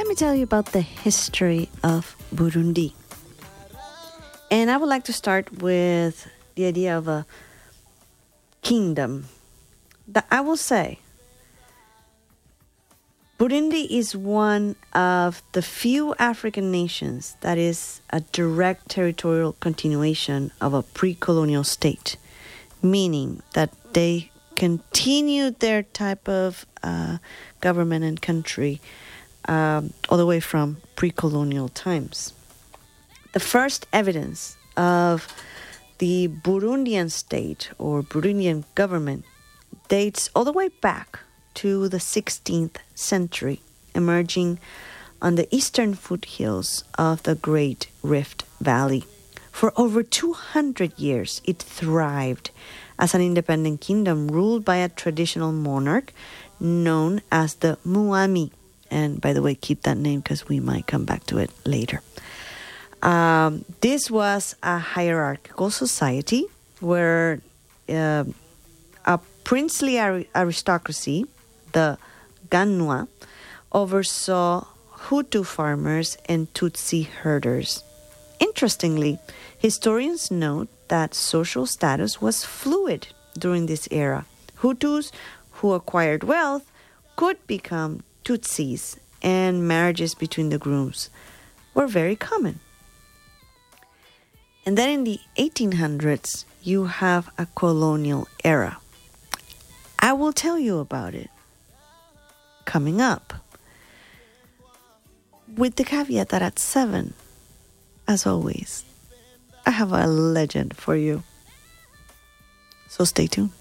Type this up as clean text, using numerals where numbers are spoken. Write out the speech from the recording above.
let me tell you about the history of Burundi. And I would like to start with the idea of a kingdom. That I will say, Burundi is one of the few African nations that is a direct territorial continuation of a pre-colonial state, meaning that they continued their type of government and country all the way from pre-colonial times. The first evidence of the Burundian state or Burundian government dates all the way back to the 16th century, emerging on the eastern foothills of the Great Rift Valley. For over 200 years, it thrived as an independent kingdom ruled by a traditional monarch known as the Muami. And by the way, keep that name because we might come back to it later. This was a hierarchical society where a princely aristocracy, the Ganwa, oversaw Hutu farmers and Tutsi herders. Interestingly, historians note that social status was fluid during this era. Hutus who acquired wealth could become Tutsis, and marriages between the groups were very common. And then in the 1800s, you have a colonial era. I will tell you about it coming up, with the caveat that at 7, as always, I have a legend for you. So stay tuned.